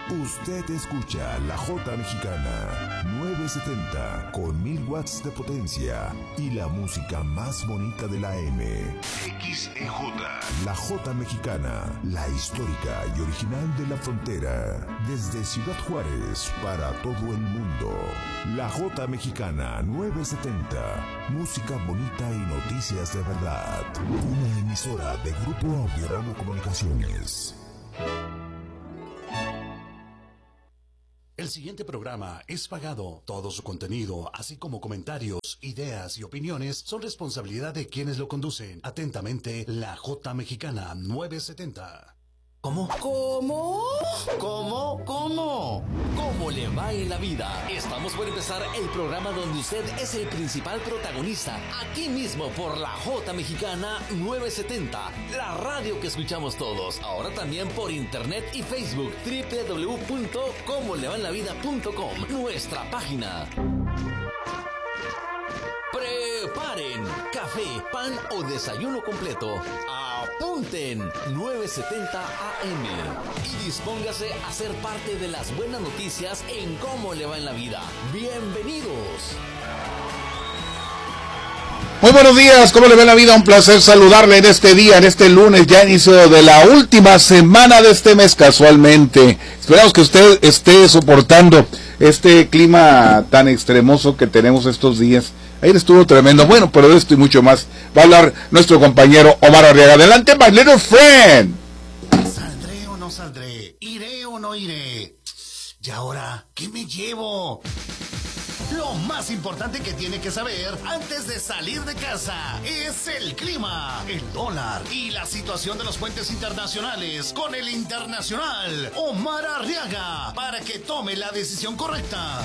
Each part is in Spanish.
Usted escucha La Jota Mexicana 970 con 1000 watts de potencia y la música más bonita de la M. XEJ. La Jota Mexicana, la histórica y original de la frontera. Desde Ciudad Juárez para todo el mundo. La Jota Mexicana 970. Música bonita y noticias de verdad. Una emisora de Grupo Audiorama Comunicaciones. El siguiente programa es pagado. Todo su contenido, así como comentarios, ideas y opiniones, son responsabilidad de quienes lo conducen. Atentamente, La Jota Mexicana 970. ¿Cómo? ¿Cómo? ¿Cómo? ¿Cómo? ¿Cómo le va en la vida? Estamos por empezar el programa donde usted es el principal protagonista. Aquí mismo por La Jota Mexicana 970. La radio que escuchamos todos. Ahora también por internet y Facebook. www.comolevaenlavida.com. Nuestra página. Preparen café, pan o desayuno completo. Apunten 970 AM y dispóngase a ser parte de las buenas noticias en Cómo le va en la vida. Bienvenidos. Muy buenos días, ¿cómo le va en la vida? Un placer saludarle en este día, en este lunes, ya inicio de la última semana de este mes casualmente. Esperamos que usted esté soportando este clima tan extremoso que tenemos estos días. Ayer estuvo tremendo. Bueno, pero de esto y mucho más va a hablar nuestro compañero Omar Arriaga. Adelante, my little friend. ¿Saldré o no saldré? ¿Iré o no iré? ¿Y ahora qué me llevo? Lo más importante que tiene que saber antes de salir de casa es el clima, el dólar y la situación de los puentes internacionales con el internacional Omar Arriaga para que tome la decisión correcta.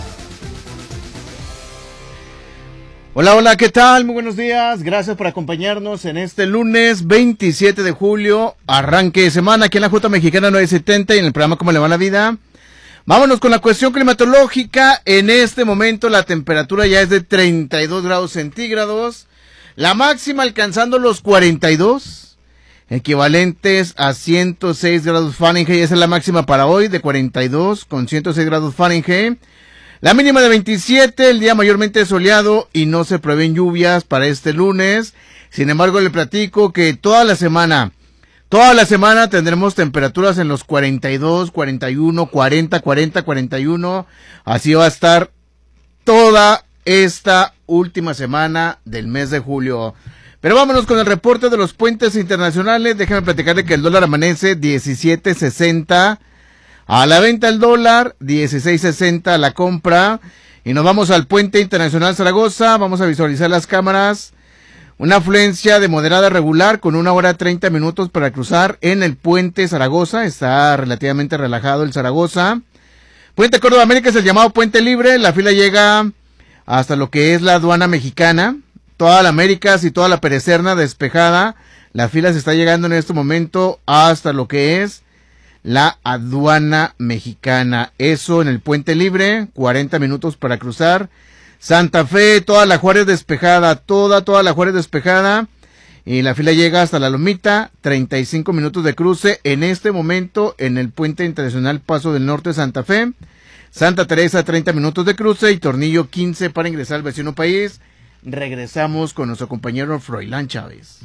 Hola, hola, ¿qué tal? Muy buenos días, gracias por acompañarnos en este lunes 27 de julio, arranque de semana aquí en la Jota Mexicana 970 y en el programa Cómo le va la vida. Vámonos con la cuestión climatológica. En este momento la temperatura ya es de 32 grados centígrados, la máxima alcanzando los 42, equivalentes a 106 grados Fahrenheit. Esa es la máxima para hoy, de 42 con 106 grados Fahrenheit. La mínima de 27, el día mayormente soleado y no se prevén lluvias para este lunes. Sin embargo, le platico que toda la semana tendremos temperaturas en los 42, 41, 40, 41. Así va a estar toda esta última semana del mes de julio. Pero vámonos con el reporte de los puentes internacionales. Déjame platicarle que el dólar amanece 17.60. A la venta el dólar, 16.60 a la compra. Y nos vamos al puente internacional Zaragoza. Vamos a visualizar las cámaras. Una afluencia de moderada regular con 1 hora 30 minutos para cruzar en el puente Zaragoza. Está relativamente relajado el Zaragoza. Puente Córdoba América es el llamado puente libre. La fila llega hasta lo que es la aduana mexicana. Toda la Américas y toda la Perecerna despejada. La fila se está llegando en este momento hasta lo que es la aduana mexicana. Eso en el puente libre, 40 minutos para cruzar. Santa Fe, toda la Juárez despejada, toda la Juárez despejada. Y la fila llega hasta la Lomita, 35 minutos de cruce. En este momento, en el puente internacional Paso del Norte Santa Fe. Santa Teresa, 30 minutos de cruce. Y Tornillo, 15 para ingresar al vecino país. Regresamos con nuestro compañero Froilán Chávez.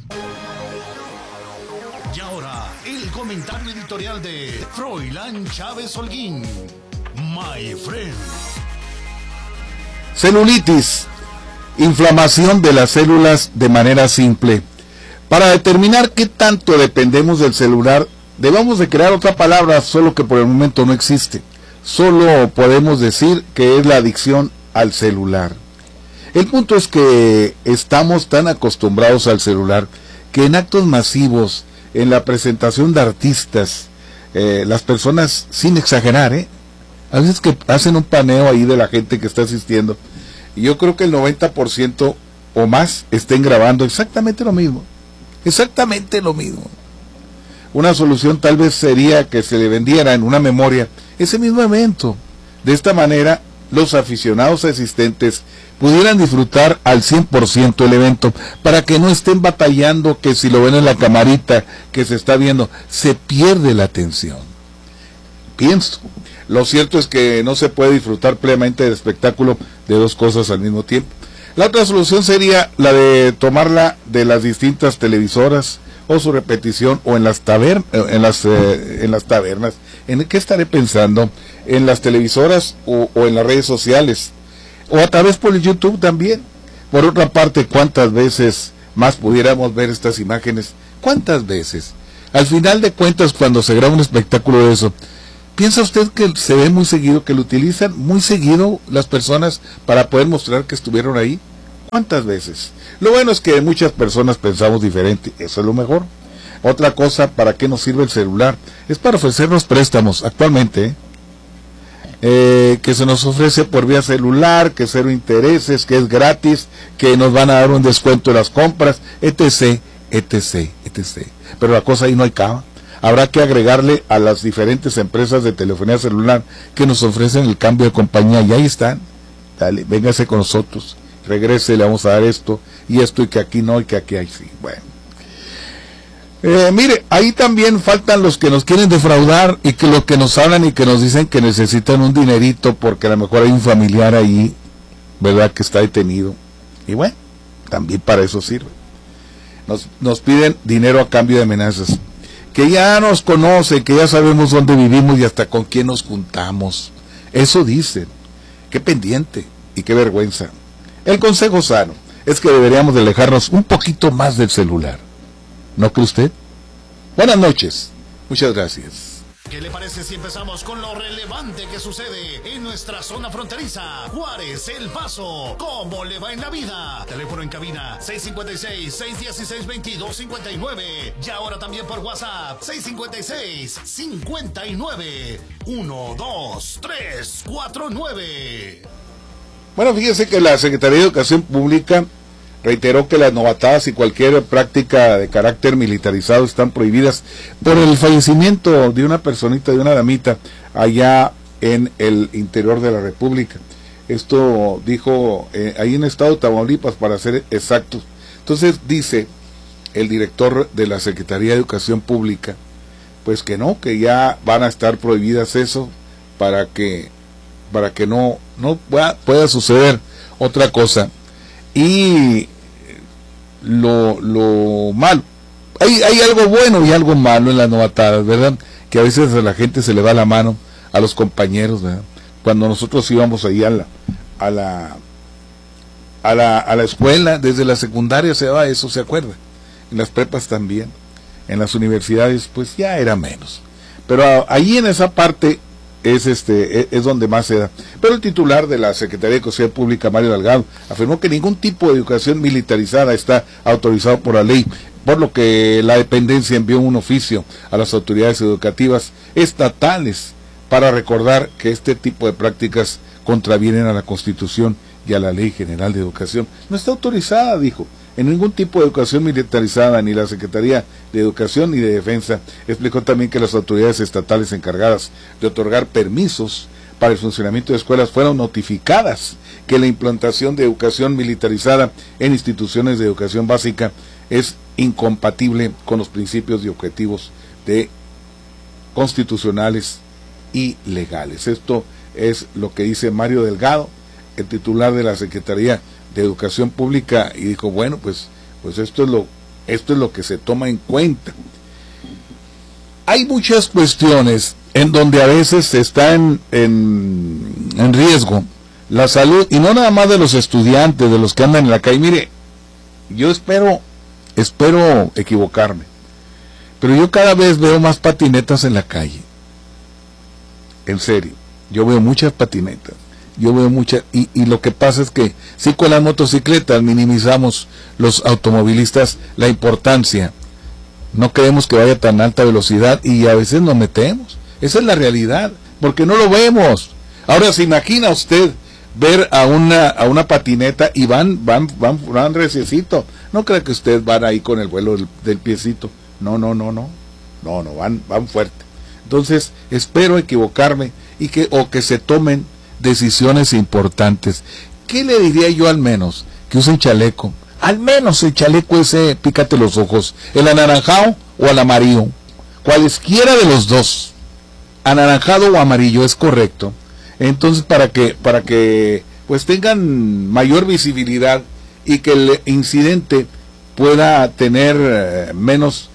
Y ahora, el comentario editorial de Froilán Chávez Holguín. My friend. Celulitis, inflamación de las células de manera simple. Para determinar qué tanto dependemos del celular, debemos de crear otra palabra, solo que por el momento no existe. Solo podemos decir que es la adicción al celular. El punto es que estamos tan acostumbrados al celular que en actos masivos, en la presentación de artistas, las personas, sin exagerar, a veces que hacen un paneo ahí de la gente que está asistiendo, y yo creo que el 90% o más estén grabando exactamente lo mismo. Una solución tal vez sería que se le vendiera en una memoria ese mismo evento. De esta manera, los aficionados asistentes pudieran disfrutar al 100% el evento, para que no estén batallando que si lo ven en la camarita que se está viendo, se pierde la atención. Pienso, Lo cierto es que no se puede disfrutar plenamente del espectáculo de dos cosas al mismo tiempo. La otra solución sería la de tomarla de las distintas televisoras o su repetición o en las tabernas. ¿En qué estaré pensando? En las televisoras o en las redes sociales o a través por el YouTube también. Por otra parte, ¿cuántas veces más pudiéramos ver estas imágenes? ¿Cuántas veces? Al final de cuentas, cuando se graba un espectáculo de eso, ¿piensa usted que se ve muy seguido, que lo utilizan muy seguido las personas para poder mostrar que estuvieron ahí? ¿Cuántas veces? Lo bueno es que muchas personas pensamos diferente, eso es lo mejor. Otra cosa, ¿para qué nos sirve el celular? Es para ofrecernos préstamos actualmente, que se nos ofrece por vía celular, que cero intereses, que es gratis, que nos van a dar un descuento de las compras, etc., etc., etc. Pero la cosa ahí no acaba. Habrá que agregarle a las diferentes empresas de telefonía celular que nos ofrecen el cambio de compañía, y ahí están. Dale, véngase con nosotros, regrese, le vamos a dar esto, y que aquí no, y que aquí hay sí. Bueno. Mire, ahí también faltan los que nos quieren defraudar y que los que nos hablan y que nos dicen que necesitan un dinerito porque a lo mejor hay un familiar ahí, ¿verdad?, que está detenido. Y bueno, también para eso sirve. Nos piden dinero a cambio de amenazas. Que ya nos conocen, que ya sabemos dónde vivimos y hasta con quién nos juntamos. Eso dicen. Qué pendiente y qué vergüenza. El consejo sano es que deberíamos de alejarnos un poquito más del celular. ¿No cree usted? Buenas noches. Muchas gracias. ¿Qué le parece si empezamos con lo relevante que sucede en nuestra zona fronteriza? Juárez, El Paso. ¿Cómo le va en la vida? Teléfono en cabina 656-616-2259. Y ahora también por WhatsApp 656-59-12349. Bueno, fíjese que la Secretaría de Educación Pública reiteró que las novatadas y cualquier práctica de carácter militarizado están prohibidas por el fallecimiento de una personita, de una damita, allá en el interior de la República. Esto dijo ahí en el estado de Tamaulipas, para ser exactos. Entonces dice el director de la Secretaría de Educación Pública, pues que no, que ya van a estar prohibidas eso para que no pueda suceder otra cosa. Y lo malo, hay algo bueno y algo malo en las novatadas, ¿verdad? Que a veces a la gente se le va la mano, a los compañeros, ¿verdad? Cuando nosotros íbamos ahí a la escuela, desde la secundaria se va eso, ¿se acuerda? En las prepas también, en las universidades pues ya era menos, pero ahí en esa parte es donde más se da. Pero el titular de la Secretaría de Educación Pública, Mario Delgado, afirmó que ningún tipo de educación militarizada está autorizado por la ley, por lo que la dependencia envió un oficio a las autoridades educativas estatales para recordar que este tipo de prácticas contravienen a la Constitución y a la Ley General de Educación. No está autorizada, dijo, en ningún tipo de educación militarizada, ni la Secretaría de Educación ni de Defensa. Explicó también que las autoridades estatales encargadas de otorgar permisos para el funcionamiento de escuelas fueron notificadas que la implantación de educación militarizada en instituciones de educación básica es incompatible con los principios y objetivos constitucionales y legales. Esto es lo que dice Mario Delgado, el titular de la Secretaría de Educación Pública, y dijo, bueno, pues esto es lo que se toma en cuenta. Hay muchas cuestiones en donde a veces está en riesgo la salud, y no nada más de los estudiantes, de los que andan en la calle. Mire, yo espero equivocarme, pero yo cada vez veo más patinetas en la calle. En serio, yo veo muchas patinetas. Yo veo muchas, y lo que pasa es que sí, con las motocicletas minimizamos los automovilistas la importancia, no queremos que vaya a tan alta velocidad y a veces nos metemos, esa es la realidad, porque no lo vemos. Ahora se imagina usted ver a una patineta y van reciecito, no cree que usted van ahí con el vuelo del piecito, no, van fuerte. Entonces espero equivocarme o que se tomen decisiones importantes. ¿Qué le diría yo? Al menos que usen chaleco, al menos el chaleco ese, pícate los ojos, el anaranjado o el amarillo, cualesquiera de los dos, anaranjado o amarillo, es correcto. Entonces para que pues tengan mayor visibilidad y que el incidente pueda tener menos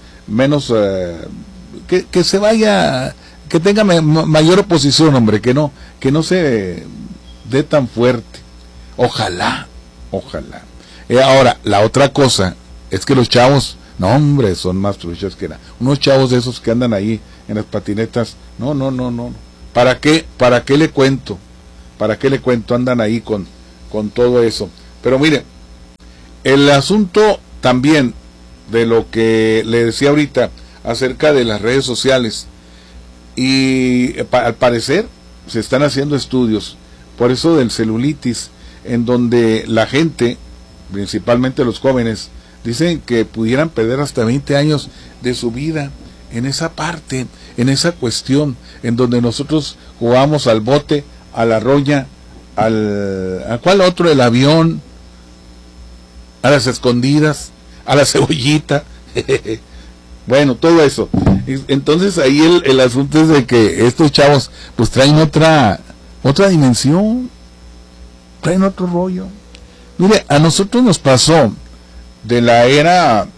que se vaya, que tenga mayor oposición, hombre, que no se dé tan fuerte. Ojalá. Ahora, la otra cosa es que los chavos, no hombre, son más truchas que nada. Unos chavos de esos que andan ahí en las patinetas, no. ¿Para qué le cuento? Andan ahí con todo eso. Pero mire, el asunto también de lo que le decía ahorita acerca de las redes sociales, y al parecer se están haciendo estudios por eso del celulitis, en donde la gente, principalmente los jóvenes, dicen que pudieran perder hasta 20 años de su vida en esa parte, en esa cuestión, en donde nosotros jugamos al bote, a la roña, ¿a cuál otro? El avión, a las escondidas, a la cebollita, bueno, todo eso. Entonces ahí el asunto es de que estos chavos pues traen otra dimensión, traen otro rollo. Mire, a nosotros nos pasó de la era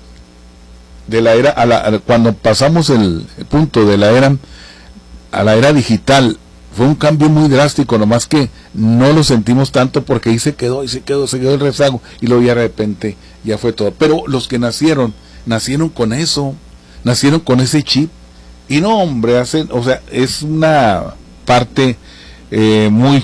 cuando pasamos el punto de la era a la era digital, fue un cambio muy drástico, nomás que no lo sentimos tanto porque ahí se quedó el rezago, y luego ya de repente ya fue todo. Pero los que nacieron con eso, nacieron con ese chip, y no, hombre, es una parte muy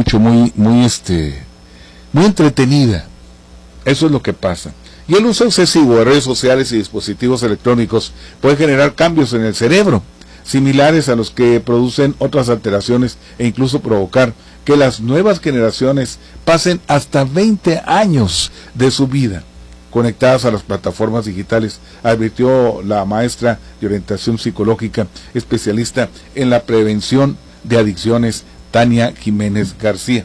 entretenida. Eso es lo que pasa. Y el uso excesivo de redes sociales y dispositivos electrónicos puede generar cambios en el cerebro, similares a los que producen otras alteraciones, e incluso provocar que las nuevas generaciones pasen hasta 20 años de su vida conectadas a las plataformas digitales, advirtió la maestra de orientación psicológica, especialista en la prevención de adicciones, Tania Jiménez García.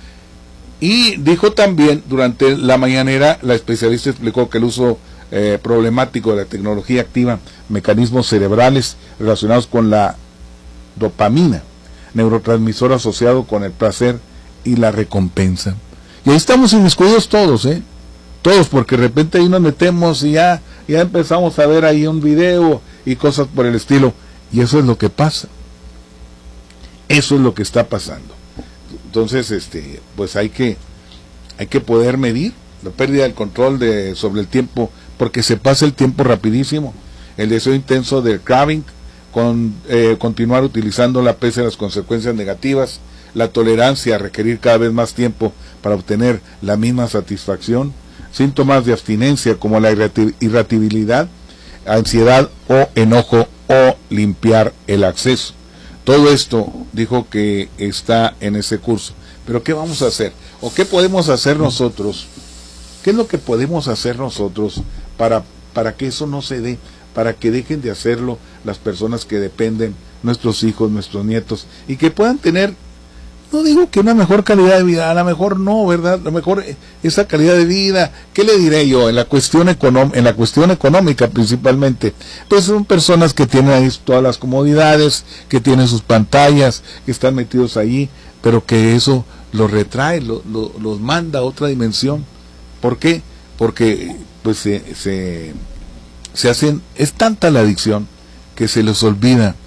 Y dijo también, durante la mañanera, la especialista explicó que el uso problemático de la tecnología activa mecanismos cerebrales relacionados con la dopamina, neurotransmisor asociado con el placer y la recompensa. Y ahí estamos inmiscuidos todos, todos, porque de repente ahí nos metemos y ya empezamos a ver ahí un video y cosas por el estilo, y eso es lo que pasa, eso es lo que está pasando. Entonces pues hay que poder medir la pérdida del control sobre el tiempo, porque se pasa el tiempo rapidísimo. El deseo intenso del craving, continuar utilizándola pese a las consecuencias negativas, la tolerancia a requerir cada vez más tiempo para obtener la misma satisfacción, síntomas de abstinencia como la irritabilidad, ansiedad o enojo, o limpiar el acceso. Todo esto dijo que está en ese curso. Pero ¿qué vamos a hacer? ¿O qué podemos hacer nosotros? ¿Qué es lo que podemos hacer nosotros para que eso no se dé? Para que dejen de hacerlo las personas que dependen, nuestros hijos, nuestros nietos, y que puedan tener, no digo que una mejor calidad de vida, a lo mejor no, ¿verdad? A lo mejor esa calidad de vida, ¿qué le diré yo? En la cuestión económica principalmente, pues son personas que tienen ahí todas las comodidades, que tienen sus pantallas, que están metidos ahí, pero que eso los retrae, los manda a otra dimensión. ¿Por qué? Porque pues se hacen, es tanta la adicción que se les olvida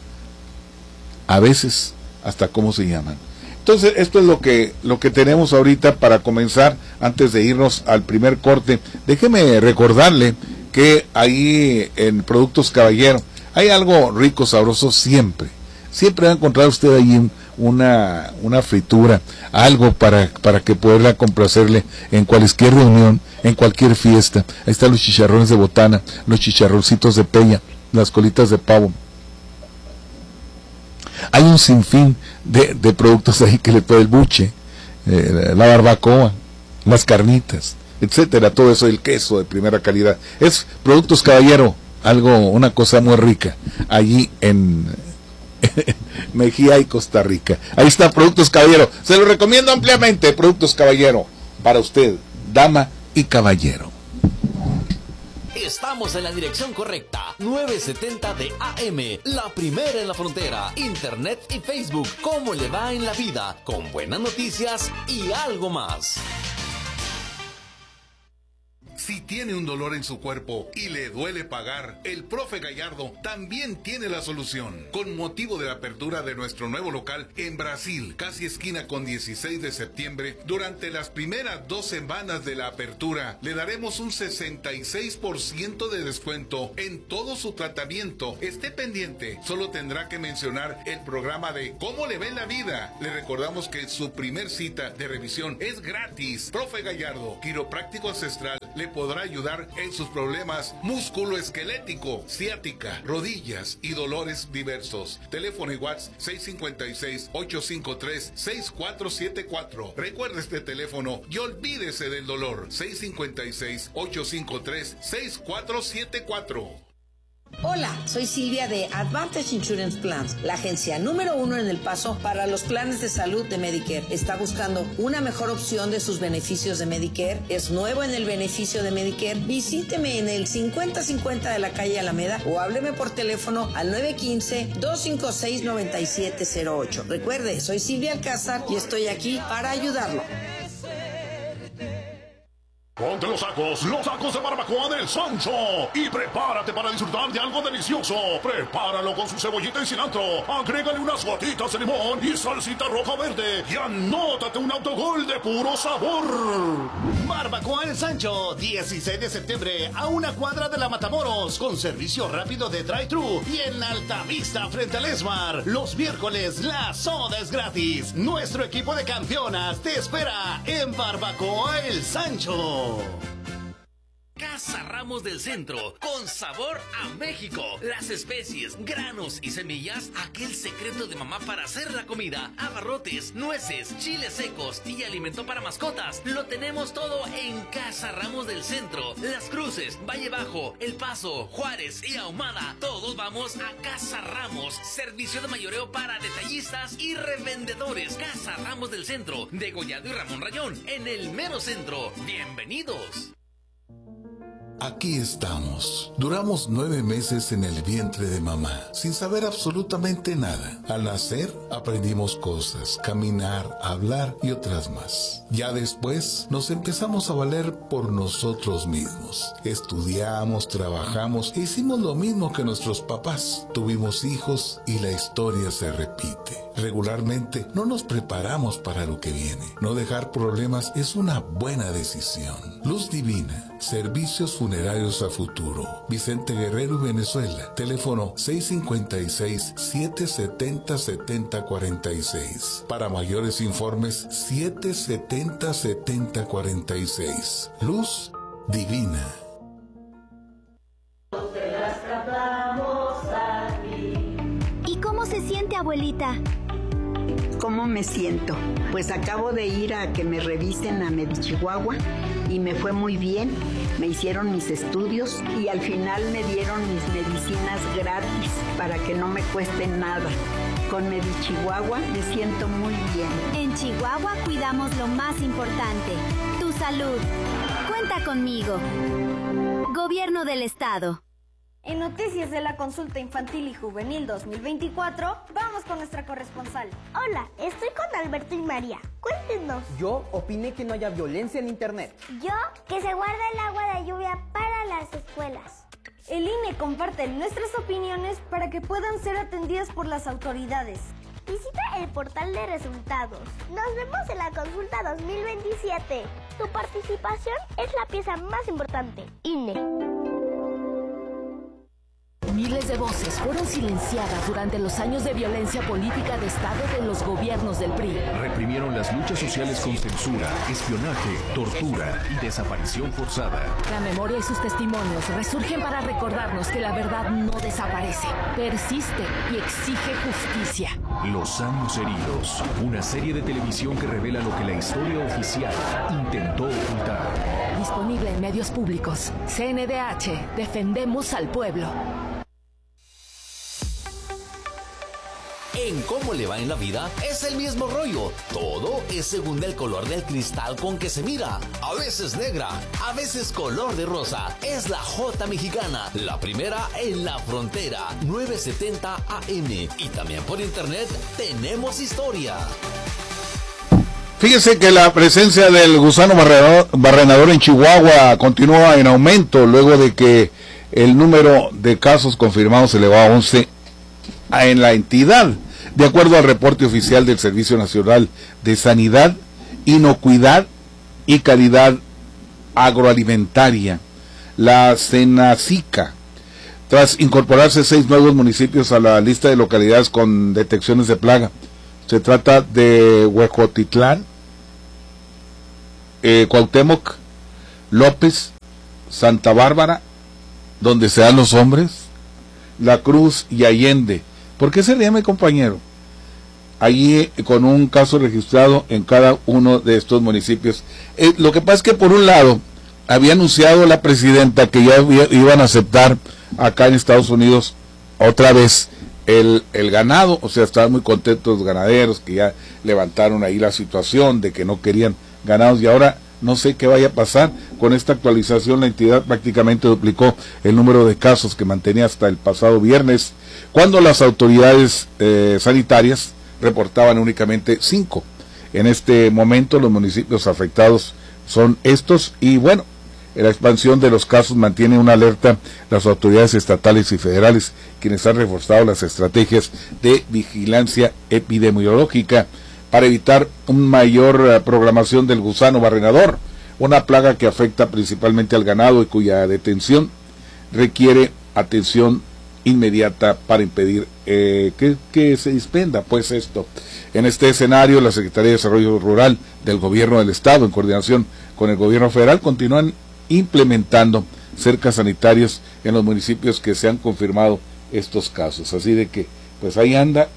a veces hasta cómo se llaman. Entonces esto es lo que tenemos ahorita para comenzar. Antes de irnos al primer corte, déjeme recordarle que ahí en Productos Caballero hay algo rico, sabroso, siempre va a encontrar usted ahí una fritura, algo para que pueda complacerle en cualquier reunión, en cualquier fiesta. Ahí están los chicharrones de botana, los chicharroncitos de peña, las colitas de pavo. Hay un sinfín de productos ahí que le puede, el buche, la barbacoa, las carnitas, etcétera, todo eso, el queso de primera calidad. Es Productos Caballero, una cosa muy rica, allí en Mejía y Costa Rica. Ahí está Productos Caballero, se lo recomiendo ampliamente. Productos Caballero, para usted, dama y caballero. Estamos en la dirección correcta. 970 de AM, la primera en la frontera. Internet y Facebook. ¿Cómo le va en la vida? Con buenas noticias y algo más. Si tiene un dolor en su cuerpo y le duele pagar, el profe Gallardo también tiene la solución. Con motivo de la apertura de nuestro nuevo local en Brasil, casi esquina con 16 de septiembre, durante las primeras 2 semanas de la apertura, le daremos un 66% de descuento en todo su tratamiento. Esté pendiente, solo tendrá que mencionar el programa de ¿Cómo le va en la vida? Le recordamos que su primer cita de revisión es gratis. Profe Gallardo, quiropráctico ancestral, le podrá ayudar en sus problemas músculo-esquelético, ciática, rodillas y dolores diversos. Teléfono y WhatsApp 656-853-6474. Recuerde este teléfono y olvídese del dolor. 656-853-6474. Hola, soy Silvia de Advantage Insurance Plans, la agencia número 1 en El Paso para los planes de salud de Medicare. ¿Está buscando una mejor opción de sus beneficios de Medicare? ¿Es nuevo en el beneficio de Medicare? Visíteme en el 5050 de la calle Alameda o hábleme por teléfono al 915-256-9708. Recuerde, soy Silvia Alcázar y estoy aquí para ayudarlo. Ponte los sacos de barbacoa del Sancho y prepárate para disfrutar de algo delicioso. Prepáralo con su cebollita y cilantro, agrégale unas gotitas de limón y salsita roja verde y anótate un autogol de puro sabor. Barbacoa El Sancho, 16 de septiembre a 1 cuadra de la Matamoros, con servicio rápido de drive-thru y en Altavista frente al Esmar. Los miércoles la soda es gratis. Nuestro equipo de campeonas te espera en Barbacoa El Sancho. Casa Ramos del Centro, con sabor a México. Las especies, granos y semillas, aquel secreto de mamá para hacer la comida, abarrotes, nueces, chiles secos y alimento para mascotas. Lo tenemos todo en Casa Ramos del Centro. Las Cruces, Valle Bajo, El Paso, Juárez y Ahumada. Todos vamos a Casa Ramos. Servicio de mayoreo para detallistas y revendedores. Casa Ramos del Centro, de Gollado y Ramón Rayón, en el mero centro. Bienvenidos. Aquí estamos. Duramos 9 meses en el vientre de mamá, sin saber absolutamente nada. Al nacer, aprendimos cosas, caminar, hablar y otras más. Ya después, nos empezamos a valer por nosotros mismos. Estudiamos, trabajamos e hicimos lo mismo que nuestros papás. Tuvimos hijos y la historia se repite. Regularmente, no nos preparamos para lo que viene. No dejar problemas es una buena decisión. Luz Divina, servicios funerarios a futuro. Vicente Guerrero, Venezuela. Teléfono 656-770-7046. Para mayores informes, 770-7046. Luz Divina. ¿Y cómo se siente, abuelita? ¿Cómo me siento? Pues acabo de ir a que me revisen a Medichihuahua y me fue muy bien. Me hicieron mis estudios y al final me dieron mis medicinas gratis para que no me cueste nada. Con Medichihuahua me siento muy bien. En Chihuahua cuidamos lo más importante, tu salud. Cuenta conmigo. Gobierno del Estado. En Noticias de la Consulta Infantil y Juvenil 2024, vamos con nuestra corresponsal. Hola, estoy con Alberto y María. Cuéntenos. Yo opiné que no haya violencia en Internet. Yo, que se guarde el agua de lluvia para las escuelas. El INE comparte nuestras opiniones para que puedan ser atendidas por las autoridades. Visita el portal de resultados. Nos vemos en la consulta 2027. Tu participación es la pieza más importante. INE. Miles de voces fueron silenciadas durante los años de violencia política de Estado de los gobiernos del PRI. Reprimieron las luchas sociales con censura, espionaje, tortura y desaparición forzada. La memoria y sus testimonios resurgen para recordarnos que la verdad no desaparece, persiste y exige justicia. Los años heridos, una serie de televisión que revela lo que la historia oficial intentó ocultar. Disponible en medios públicos. CNDH, defendemos al pueblo. En Cómo le va en la vida es el mismo rollo. Todo es según el color del cristal con que se mira. A veces negra, a veces color de rosa. Es la J Mexicana, la primera en la frontera. 970 AM. Y también por internet tenemos historia. Fíjese que la presencia del gusano barrenador en Chihuahua continúa en aumento luego de que el número de casos confirmados se elevó a 11 en la entidad. De acuerdo al reporte oficial del Servicio Nacional de Sanidad, Inocuidad y Calidad Agroalimentaria, la Senacica, tras incorporarse 6 nuevos municipios a la lista de localidades con detecciones de plaga. Se trata de Huejotitlán, Cuauhtémoc, López, Santa Bárbara, donde se dan los hombres, La Cruz y Allende. ¿Por qué se llama, compañero? Allí con un caso registrado en cada uno de estos municipios. Lo que pasa es que por un lado había anunciado la presidenta que ya iban a aceptar acá en Estados Unidos otra vez el ganado, o sea, estaban muy contentos los ganaderos que ya levantaron ahí la situación de que no querían ganados, y ahora no sé qué vaya a pasar. Con esta actualización la entidad prácticamente duplicó el número de casos que mantenía hasta el pasado viernes, cuando las autoridades sanitarias reportaban únicamente 5. En este momento los municipios afectados son estos, y bueno, la expansión de los casos mantiene una alerta las autoridades estatales y federales, quienes han reforzado las estrategias de vigilancia epidemiológica para evitar una mayor programación del gusano barrenador, una plaga que afecta principalmente al ganado y cuya detención requiere atención inmediata para impedir que se dispenda pues esto. En este escenario, la Secretaría de Desarrollo Rural del Gobierno del Estado, en coordinación con el Gobierno Federal, continúan implementando cercas sanitarios en los municipios que se han confirmado estos casos. Así de que, pues ahí anda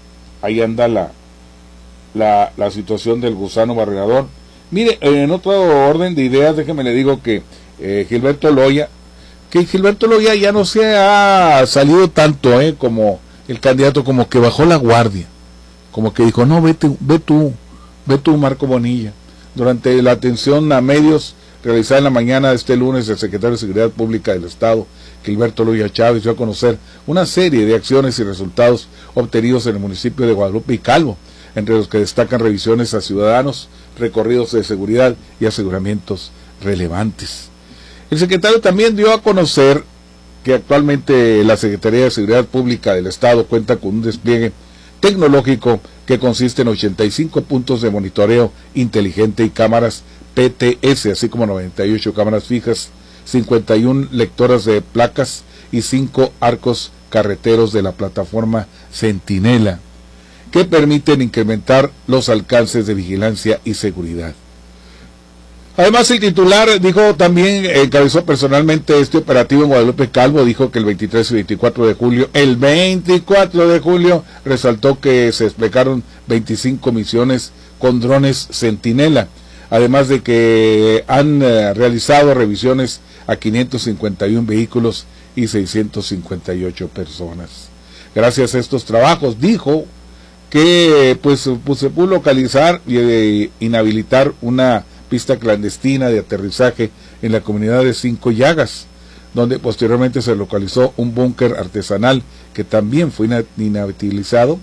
la situación del gusano barrenador. Mire, en otro orden de ideas, déjeme le digo que Gilberto Loya ya no se ha salido tanto como el candidato, como que bajó la guardia, como que dijo, no, ve tú Marco Bonilla. Durante la atención a medios realizada en la mañana de este lunes, el secretario de Seguridad Pública del Estado, Gilberto Loya Chávez, dio a conocer una serie de acciones y resultados obtenidos en el municipio de Guadalupe y Calvo, entre los que destacan revisiones a ciudadanos, recorridos de seguridad y aseguramientos relevantes. El secretario también dio a conocer que actualmente la Secretaría de Seguridad Pública del Estado cuenta con un despliegue tecnológico que consiste en 85 puntos de monitoreo inteligente y cámaras PTS, así como 98 cámaras fijas, 51 lectoras de placas y 5 arcos carreteros de la plataforma Centinela, que permiten incrementar los alcances de vigilancia y seguridad. Además, el titular dijo también, encabezó personalmente este operativo en Guadalupe Calvo, dijo que el 23 y 24 de julio, resaltó que se desplegaron 25 misiones con drones Centinela, además de que han realizado revisiones a 551 vehículos y 658 personas. Gracias a estos trabajos, dijo que pues se pudo localizar y inhabilitar una pista clandestina de aterrizaje en la comunidad de Cinco Llagas, donde posteriormente se localizó un búnker artesanal que también fue inhabilitado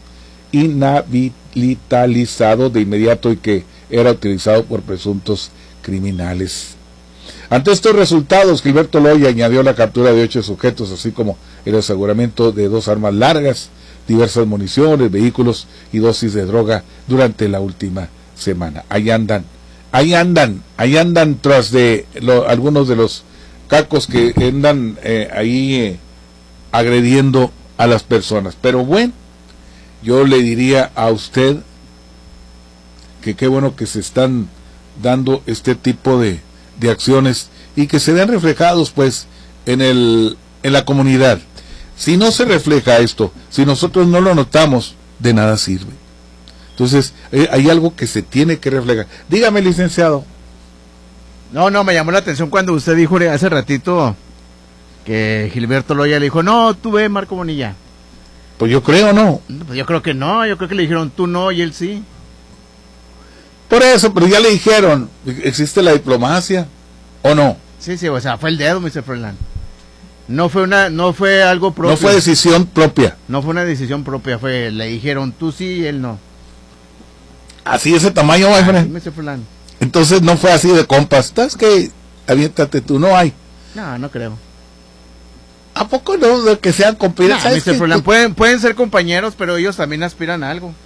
de inmediato y que era utilizado por presuntos criminales. Ante estos resultados, Gilberto Loya añadió la captura de 8 sujetos, así como el aseguramiento de 2 armas largas, diversas municiones, vehículos y dosis de droga durante la última semana. Ahí andan tras de algunos de los cacos que andan agrediendo a las personas. Pero bueno, yo le diría a usted que qué bueno que se están dando este tipo de acciones y que se vean reflejados pues en la comunidad. Si no se refleja esto, si nosotros no lo notamos, de nada sirve. Entonces, hay algo que se tiene que reflejar. Dígame, licenciado. No, me llamó la atención cuando usted dijo hace ratito que Gilberto Loya le dijo, no, tú ve, Marco Bonilla. Pues yo creo, ¿no? Pues yo creo que no, yo creo que le dijeron tú no y él sí. Por eso, pero ya le dijeron, ¿existe la diplomacia o no? Sí, o sea, fue el dedo, Mr. Froilán. No fue algo propio. No fue decisión propia. No fue una decisión propia, le dijeron tú sí y él no. Así ese tamaño, my friend. Mr. Froilán. Entonces no fue así de compas. ¿Estás que aviéntate tú? No hay. No creo. ¿A poco no? De que sean compañeros. Mr. Froilán, pueden ser compañeros, pero ellos también aspiran a algo.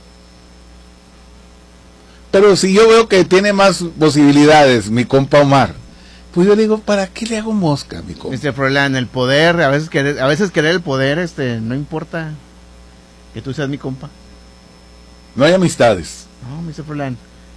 Pero si yo veo que tiene más posibilidades mi compa Omar, pues yo digo, ¿para qué le hago mosca, mi compa? Mr. Froilán, el poder, a veces querer el poder, no importa que tú seas mi compa. No hay amistades. No, Mr. Froilán.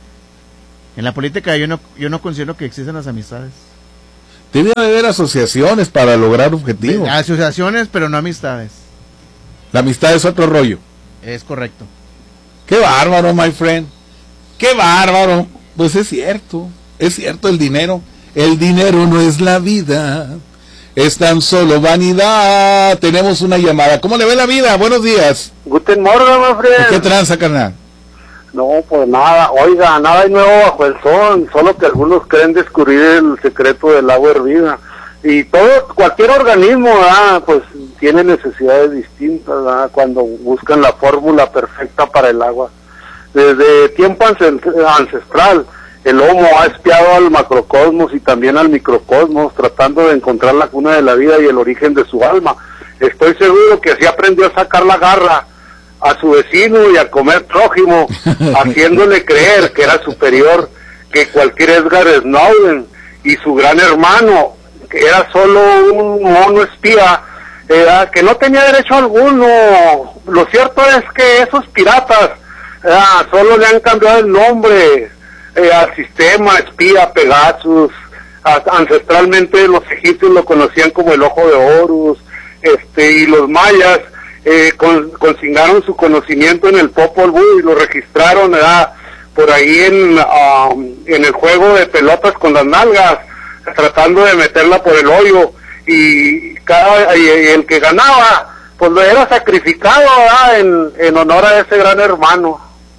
En la política yo no considero que existen las amistades. Debe haber asociaciones para lograr objetivos. Asociaciones, pero no amistades. La amistad es otro rollo. Es correcto. Qué bárbaro, my friend. Qué bárbaro. Pues es cierto el dinero. El dinero no es la vida. Es tan solo vanidad. Tenemos una llamada. ¿Cómo le ve la vida? Buenos días. Guten Morgen, my friend. ¿Qué tranza, carnal? No, pues nada, oiga, nada hay nuevo bajo el sol, solo que algunos creen descubrir el secreto del agua hervida. Y cualquier organismo, pues tiene necesidades distintas, ¿verdad? Cuando buscan la fórmula perfecta para el agua. Desde tiempo ancestral, el Homo ha espiado al macrocosmos y también al microcosmos, tratando de encontrar la cuna de la vida y el origen de su alma. Estoy seguro que así aprendió a sacar la garra a su vecino y a comer prójimo, haciéndole creer que era superior que cualquier Edgar Snowden, y su gran hermano, que era solo un mono espía, que no tenía derecho alguno. Lo cierto es que esos piratas solo le han cambiado el nombre al sistema espía Pegasus. Ancestralmente los egipcios lo conocían como el Ojo de Horus, y los mayas consignaron su conocimiento en el Popol Vuh y lo registraron por ahí en el juego de pelotas con las nalgas, tratando de meterla por el hoyo, y el que ganaba pues lo era sacrificado en honor a ese gran hermano.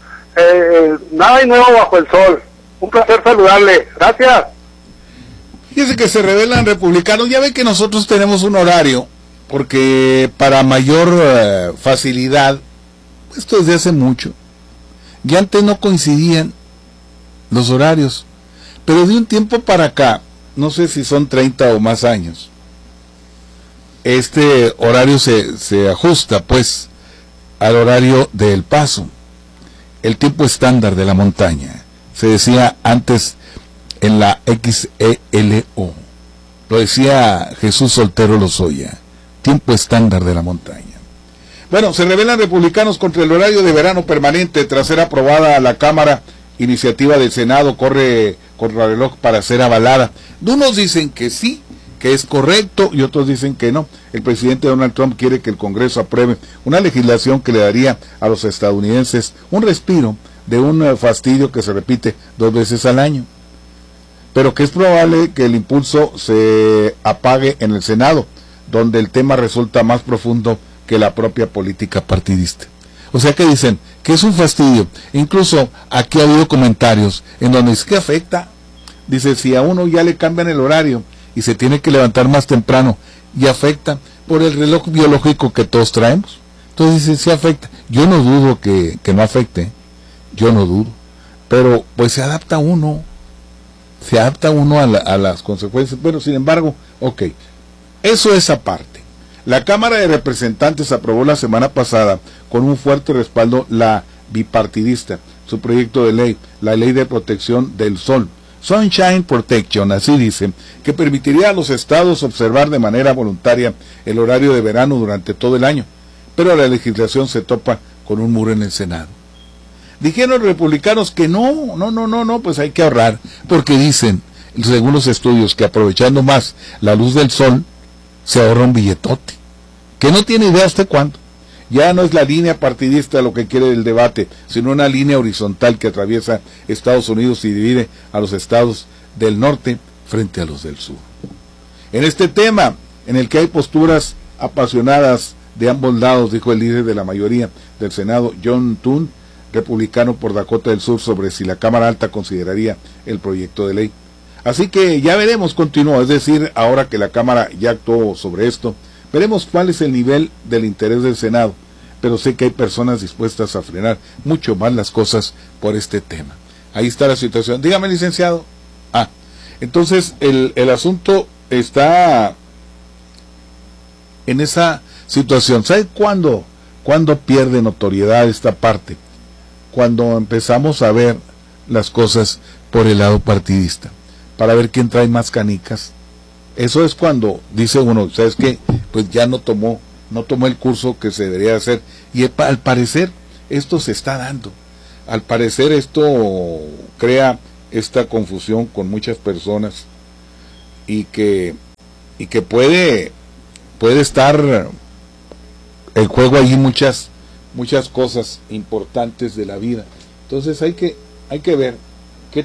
Nada hay nuevo bajo el sol. Un placer saludarle. Gracias. Fíjese que se revelan republicanos. Ya ve que nosotros tenemos un horario, porque para mayor facilidad, esto desde hace mucho, ya antes no coincidían los horarios, pero de un tiempo para acá, no sé si son 30 o más años, este horario se ajusta pues al horario de El Paso, el tiempo estándar de la montaña. Se decía antes en la XELO, lo decía Jesús Soltero Lozoya, tiempo estándar de la montaña. Bueno, se rebelan republicanos contra el horario de verano permanente tras ser aprobada a la Cámara. Iniciativa del Senado corre contrarreloj para ser avalada. Unos dicen que sí, que es correcto, y otros dicen que no. El presidente Donald Trump quiere que el Congreso apruebe una legislación que le daría a los estadounidenses un respiro de un fastidio que se repite 2 veces al año, pero que es probable que el impulso se apague en el Senado, donde el tema resulta más profundo que la propia política partidista. O sea que dicen que es un fastidio. Incluso aquí ha habido comentarios en donde es que afecta. Dice, si a uno ya le cambian el horario y se tiene que levantar más temprano, y afecta por el reloj biológico que todos traemos. Entonces dice, sí afecta. Yo no dudo que no afecte, yo no dudo, pero pues se adapta uno a las consecuencias. Bueno, sin embargo, ok, eso es aparte. La Cámara de Representantes aprobó la semana pasada con un fuerte respaldo la bipartidista, su proyecto de ley, la Ley de Protección del Sol, Sunshine Protection, así dice, que permitiría a los estados observar de manera voluntaria el horario de verano durante todo el año, pero la legislación se topa con un muro en el Senado. Dijeron los republicanos que no, pues hay que ahorrar, porque dicen, según los estudios, que aprovechando más la luz del sol, se ahorra un billetote, que no tiene idea hasta cuándo. Ya no es la línea partidista lo que quiere el debate, sino una línea horizontal que atraviesa Estados Unidos y divide a los estados del norte frente a los del sur. En este tema, en el que hay posturas apasionadas de ambos lados, dijo el líder de la mayoría del Senado, John Thune, republicano por Dakota del Sur, sobre si la Cámara Alta consideraría el proyecto de ley. Así que ya veremos, continuó, es decir, ahora que la Cámara ya actuó sobre esto, veremos cuál es el nivel del interés del Senado, pero sé que hay personas dispuestas a frenar mucho más las cosas por este tema. Ahí está la situación. Dígame, licenciado. Entonces el asunto está en esa situación. ¿Sabe cuándo pierde notoriedad esta parte? Cuando empezamos a ver las cosas por el lado partidista, para ver quién trae más canicas. Eso es cuando dice uno, ¿sabes qué? Pues ya no tomó el curso que se debería hacer, y al parecer esto se está dando. Al parecer esto crea esta confusión con muchas personas y que puede estar en juego allí muchas cosas importantes de la vida. Entonces hay que ver qué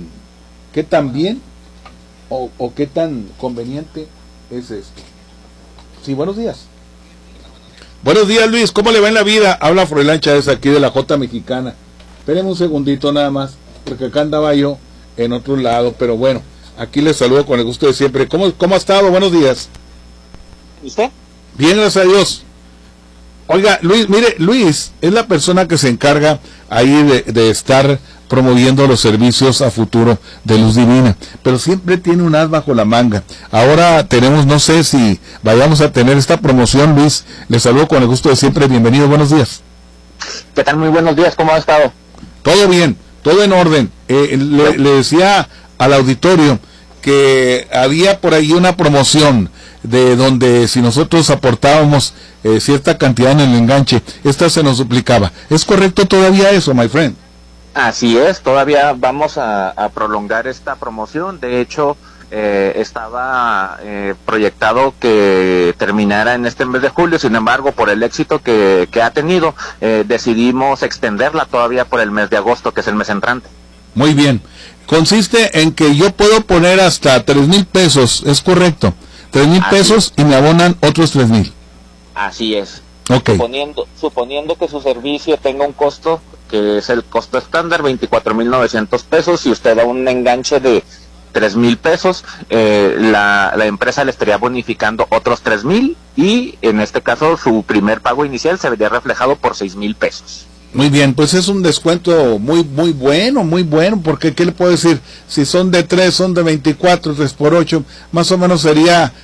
tan bien o qué tan conveniente es esto. Sí, buenos días. Buenos días, Luis, ¿cómo le va en la vida? Habla Froilán Chávez aquí de la J Mexicana. Espérenme un segundito nada más, porque acá andaba yo en otro lado, pero bueno, aquí les saludo con el gusto de siempre. ¿Cómo ha estado? Buenos días. ¿Y usted? Bien, gracias a Dios. Oiga, Luis, mire, Luis es la persona que se encarga ahí de estar promoviendo los servicios a futuro de Luz Divina, pero siempre tiene un as bajo la manga. Ahora tenemos, no sé si vayamos a tener esta promoción, Luis. Les saludo con el gusto de siempre, bienvenido, buenos días. ¿Qué tal? Muy buenos días, ¿cómo ha estado? Todo bien, todo en orden. Le decía al auditorio que había por ahí una promoción de donde si nosotros aportábamos cierta cantidad en el enganche, esta se nos duplicaba. ¿Es correcto todavía eso, my friend? Así es, todavía vamos a prolongar esta promoción. De hecho, estaba proyectado que terminara en este mes de julio. Sin embargo, por el éxito que ha tenido, decidimos extenderla todavía por el mes de agosto, que es el mes entrante. Muy bien. Consiste en que yo puedo poner hasta 3,000 pesos, ¿es correcto? 3,000 pesos y me abonan otros 3,000. Así es. Okay. Suponiendo que su servicio tenga un costo, que es el costo estándar, 24,900 pesos, y usted da un enganche de 3,000 pesos, la empresa le estaría bonificando otros 3,000, y en este caso su primer pago inicial se vería reflejado por 6,000 pesos. Muy bien, pues es un descuento muy bueno, porque ¿qué le puedo decir? Si son de 3, son de 24, 3 por 8, más o menos sería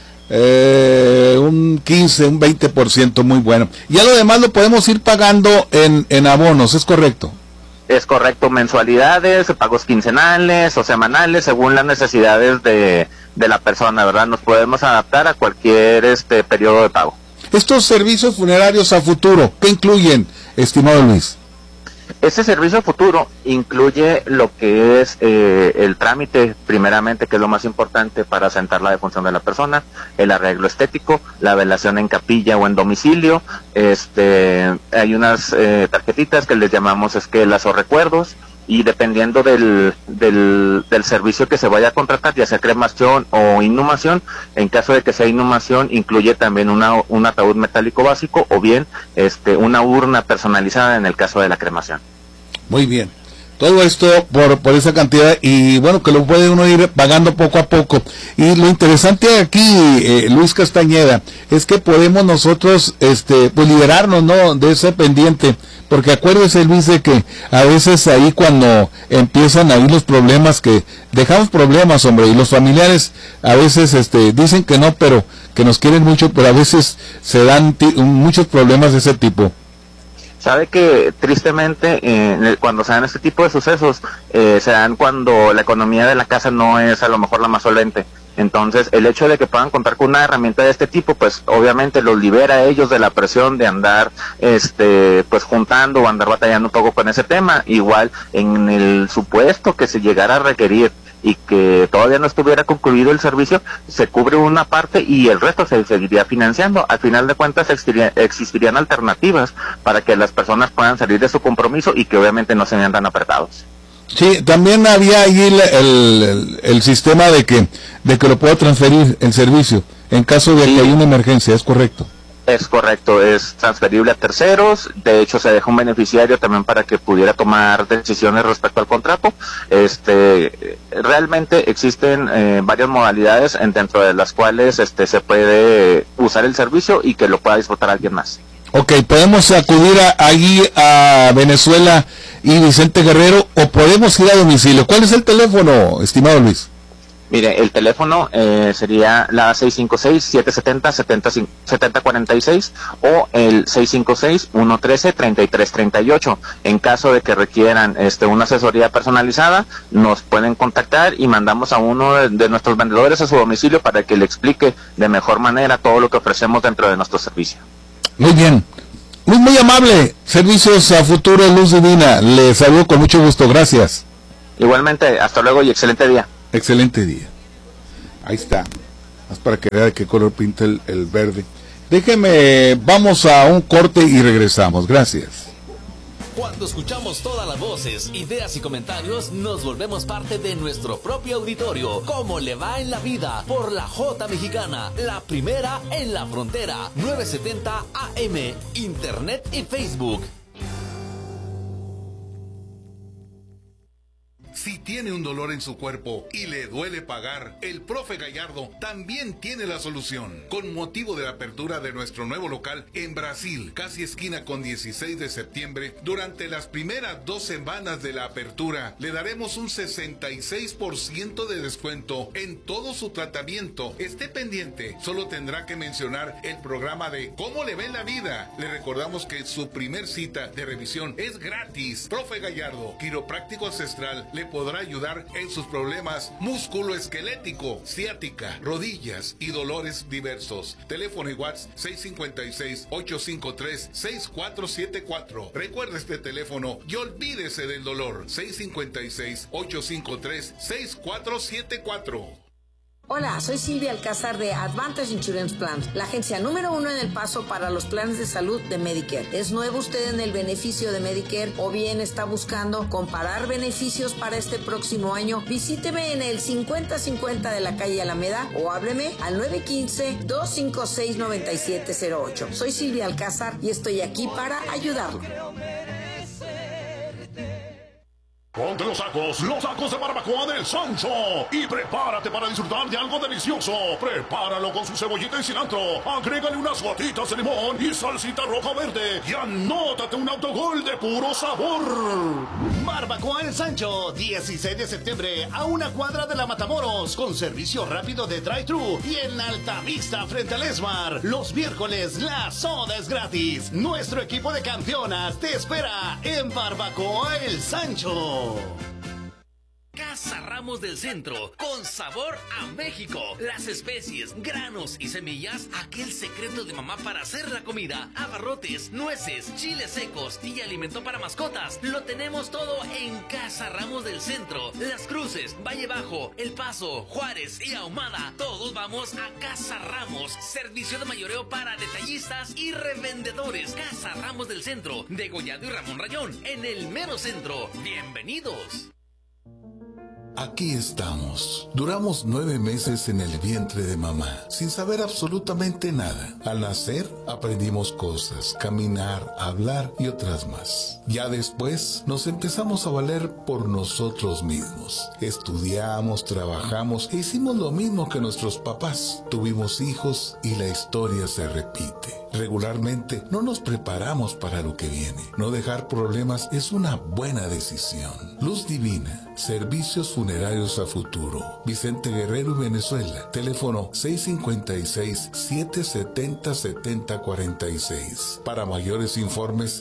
un 15, un 20% muy bueno. Y a lo demás lo podemos ir pagando en abonos, ¿es correcto? Es correcto, mensualidades, pagos quincenales o semanales, según las necesidades de la persona, ¿verdad? Nos podemos adaptar a cualquier periodo de pago. Estos servicios funerarios a futuro, ¿qué incluyen, estimado Luis? Ese servicio futuro incluye lo que es el trámite, primeramente, que es lo más importante para asentar la defunción de la persona, el arreglo estético, la velación en capilla o en domicilio. Hay unas tarjetitas que les llamamos esquelas o recuerdos, y dependiendo del servicio que se vaya a contratar, ya sea cremación o inhumación, en caso de que sea inhumación, incluye también un ataúd metálico básico, o bien una urna personalizada en el caso de la cremación. Muy bien. Todo esto por esa cantidad, y bueno, que lo puede uno ir pagando poco a poco. Y lo interesante aquí, Luis Castañeda, es que podemos nosotros pues liberarnos, ¿no?, de ese pendiente, porque acuérdese, Luis, de que a veces ahí cuando empiezan ahí los problemas, que dejamos problemas, hombre, y los familiares a veces dicen que no, pero que nos quieren mucho, pero a veces se dan muchos problemas de ese tipo. Sabe que tristemente cuando se dan este tipo de sucesos, se dan cuando la economía de la casa no es a lo mejor la más solvente. Entonces el hecho de que puedan contar con una herramienta de este tipo, pues obviamente los libera a ellos de la presión de andar pues juntando o andar batallando un poco con ese tema. Igual en el supuesto que se llegara a requerir y que todavía no estuviera concluido el servicio, se cubre una parte y el resto se seguiría financiando. Al final de cuentas existirían alternativas para que las personas puedan salir de su compromiso y que obviamente no se vean tan apretados. Sí, también había ahí el sistema de que lo pueda transferir el servicio en caso de que haya una emergencia, ¿es correcto? Es correcto, es transferible a terceros. De hecho, se deja un beneficiario también para que pudiera tomar decisiones respecto al contrato. Realmente existen varias modalidades dentro de las cuales se puede usar el servicio y que lo pueda disfrutar alguien más. Ok, podemos acudir allí a Venezuela y Vicente Guerrero, o podemos ir a domicilio. ¿Cuál es el teléfono, estimado Luis? Mire, el teléfono sería la 656-770-7046 o el 656-113-3338. En caso de que requieran una asesoría personalizada, nos pueden contactar y mandamos a uno de nuestros vendedores a su domicilio para que le explique de mejor manera todo lo que ofrecemos dentro de nuestro servicio. Muy bien. Luis, muy amable. Servicios a Futuro Luz Divina. Le saludo con mucho gusto. Gracias. Igualmente, hasta luego y excelente día. Excelente día. Ahí está. Más para que vea de qué color pinta el verde. Déjeme, vamos a un corte y regresamos. Gracias. Cuando escuchamos todas las voces, ideas y comentarios, nos volvemos parte de nuestro propio auditorio. ¿Cómo le va en la vida? Por la J Mexicana, la primera en la frontera. 970 AM, Internet y Facebook. Si tiene un dolor en su cuerpo y le duele pagar, el profe Gallardo también tiene la solución. Con motivo de la apertura de nuestro nuevo local en Brasil, casi esquina con 16 de septiembre, durante las primeras 2 semanas de la apertura, le daremos un 66% de descuento en todo su tratamiento. Esté pendiente, solo tendrá que mencionar el programa de ¿Cómo le va en la vida? Le recordamos que su primer cita de revisión es gratis. Profe Gallardo, quiropráctico ancestral, le podrá ayudar en sus problemas músculo-esquelético, ciática, rodillas y dolores diversos. Teléfono y WhatsApp 656-853-6474. Recuerde este teléfono y olvídese del dolor. 656-853-6474. Hola, soy Silvia Alcázar de Advantage Insurance Plans, la agencia número 1 en El Paso para los planes de salud de Medicare. ¿Es nuevo usted en el beneficio de Medicare o bien está buscando comparar beneficios para este próximo año? Visíteme en el 5050 de la calle Alameda o hábleme al 915-256-9708. Soy Silvia Alcázar y estoy aquí para ayudarlo. Ponte los sacos de barbacoa del Sancho y prepárate para disfrutar de algo delicioso. Prepáralo con su cebollita y cilantro, agrégale unas gotitas de limón y salsita roja verde y anótate un autogol de puro sabor. Barbacoa El Sancho, 16 de septiembre a 1 cuadra de la Matamoros, con servicio rápido de drive-thru y en Altavista frente al Esmar. Los miércoles la soda es gratis. Nuestro equipo de campeonas te espera en Barbacoa El Sancho. Casa Ramos del Centro, con sabor a México. Las especies, granos y semillas, aquel secreto de mamá para hacer la comida, abarrotes, nueces, chiles secos y alimento para mascotas. Lo tenemos todo en Casa Ramos del Centro. Las Cruces, Valle Bajo, El Paso, Juárez y Ahumada. Todos vamos a Casa Ramos. Servicio de mayoreo para detallistas y revendedores. Casa Ramos del Centro, de Gollado y Ramón Rayón, en el mero centro. Bienvenidos. Aquí estamos. Duramos 9 meses en el vientre de mamá, sin saber absolutamente nada. Al nacer, aprendimos cosas, caminar, hablar y otras más. Ya después, nos empezamos a valer por nosotros mismos. Estudiamos, trabajamos e hicimos lo mismo que nuestros papás. Tuvimos hijos y la historia se repite. Regularmente, no nos preparamos para lo que viene. No dejar problemas es una buena decisión. Luz Divina, servicios funerarios a futuro. Vicente Guerrero y Venezuela. Teléfono 656-770-7046. Para mayores informes,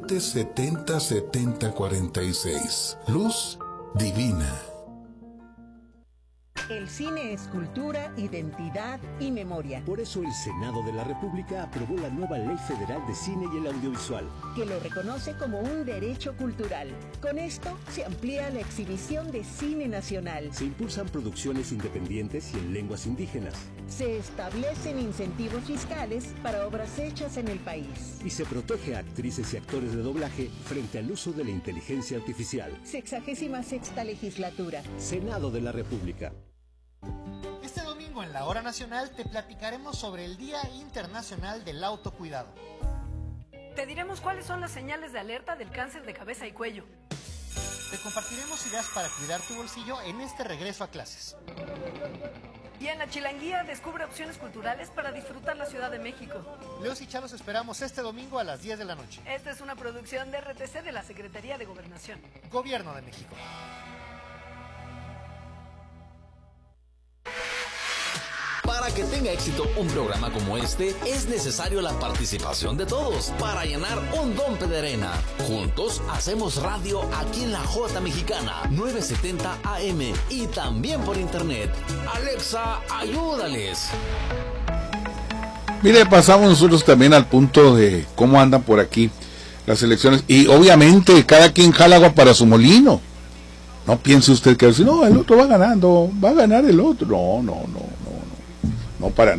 770-7046. Luz Divina. El cine es cultura, identidad y memoria. Por eso el Senado de la República aprobó la nueva Ley Federal de Cine y el Audiovisual, que lo reconoce como un derecho cultural. Con esto se amplía la exhibición de cine nacional. Se impulsan producciones independientes y en lenguas indígenas. Se establecen incentivos fiscales para obras hechas en el país. Y se protege a actrices y actores de doblaje frente al uso de la inteligencia artificial. 66ª legislatura. Senado de la República. Este domingo en la la Hora Nacional te platicaremos sobre el Día Internacional del Autocuidado. Te diremos cuáles son las señales de alerta del cáncer de cabeza y cuello. Te compartiremos ideas para cuidar tu bolsillo en este regreso a clases. Y en la Chilanguía descubre opciones culturales para disfrutar la Ciudad de México. Leos y Chá los esperamos este domingo a las 10 de la noche. Esta es una producción de RTC de la Secretaría de Gobernación. Gobierno de México. Para que tenga éxito un programa como este, es necesario la participación de todos para llenar un dompe de arena. Juntos hacemos radio aquí en la J Mexicana, 970 AM y también por internet. Alexa, ayúdales. Mire, pasamos nosotros también al punto de cómo andan por aquí las elecciones. Y obviamente cada quien jala agua para su molino. No piense usted que no, el otro va ganando, va a ganar el otro. No para nada.